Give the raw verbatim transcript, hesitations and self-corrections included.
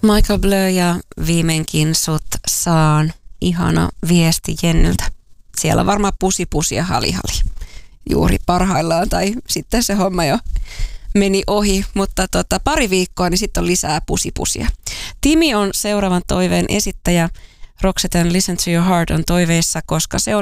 Michael Bleu ja viimeinkin sut saan. Ihana viesti Jennyltä. Siellä varmaan pusi pusi ja hali hali juuri parhaillaan, tai sitten se homma jo meni ohi, mutta tota, pari viikkoa, niin sitten on lisää pusipusia. Timi on seuraavan toiveen esittäjä. Roxetten Listen to Your Heart on toiveissa, koska se on